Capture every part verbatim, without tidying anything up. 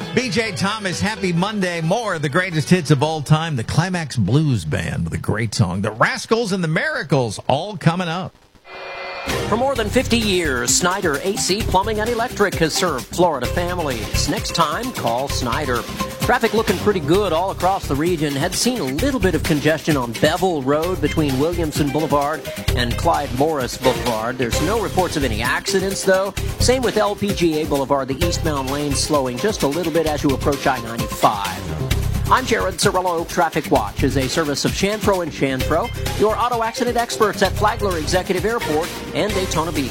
B J Thomas, happy Monday. More of the greatest hits of all time. The Climax Blues Band with a great song. The Rascals and the Miracles, all coming up. For more than fifty years, Snyder A C Plumbing and Electric has served Florida families. Next time, call Snyder. Traffic looking pretty good all across the region. Had seen a little bit of congestion on Bevel Road between Williamson Boulevard and Clyde Morris Boulevard. There's no reports of any accidents, though. Same with L P G A Boulevard, the eastbound lane slowing just a little bit as you approach I ninety-five. I'm Jared Cirillo. Traffic Watch is a service of Shanfro and Shanfro, your auto accident experts at Flagler Executive Airport and Daytona Beach.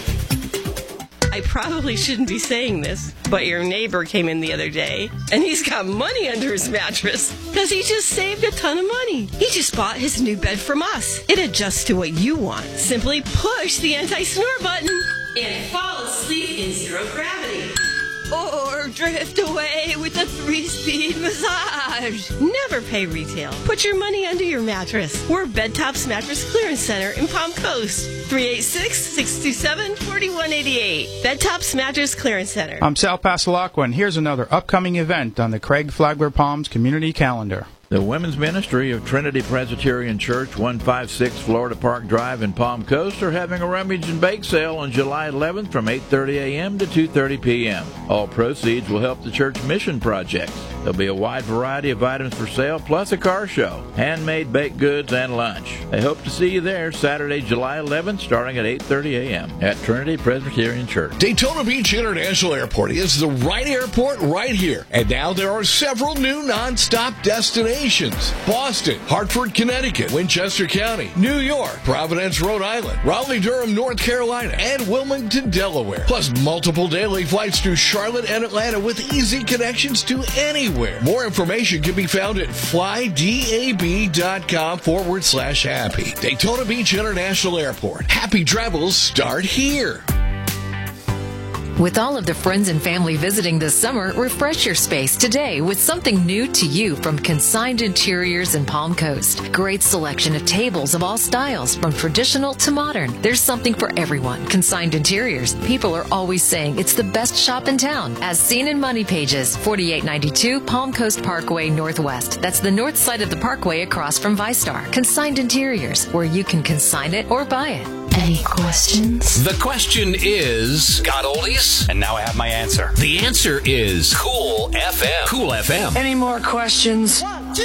I probably shouldn't be saying this, but your neighbor came in the other day, and he's got money under his mattress because he just saved a ton of money. He just bought his new bed from us. It adjusts to what you want. Simply push the anti-snore button and fall asleep in zero gravity. Or drift away with a three-speed massage. Never pay retail. Put your money under your mattress. We're Bed Tops Mattress Clearance Center in Palm Coast. three eight six, six two seven, four one eight eight. Bed Tops Mattress Clearance Center. I'm Sal Pasalacqua, and here's another upcoming event on the Craig Flagler Palms community calendar. The Women's Ministry of Trinity Presbyterian Church, one fifty-six Florida Park Drive in Palm Coast, are having a rummage and bake sale on July eleventh from eight thirty a.m. to two thirty p.m. All proceeds will help the church mission projects. There'll be a wide variety of items for sale, plus a car show, handmade baked goods, and lunch. They hope to see you there Saturday, July eleventh, starting at eight thirty a.m. at Trinity Presbyterian Church. Daytona Beach International Airport is the right airport right here. And now there are several new non-stop destinations. Boston, Hartford, Connecticut, Winchester County, New York, Providence, Rhode Island, Raleigh-Durham, North Carolina, and Wilmington, Delaware. Plus multiple daily flights to Charlotte and Atlanta with easy connections to anywhere. More information can be found at flydab.com forward slash happy. Daytona Beach International Airport. Happy travels start here. With all of the friends and family visiting this summer, refresh your space today with something new to you from Consigned Interiors in Palm Coast. Great selection of tables of all styles, from traditional to modern. There's something for everyone. Consigned Interiors. People are always saying it's the best shop in town. As seen in Money Pages, forty-eight ninety-two Palm Coast Parkway Northwest. That's the north side of the parkway across from ViStar. Consigned Interiors, where you can consign it or buy it. Any questions? The question is, got oldies? And now I have my answer. The answer is Cool F M. Cool F M. Any more questions?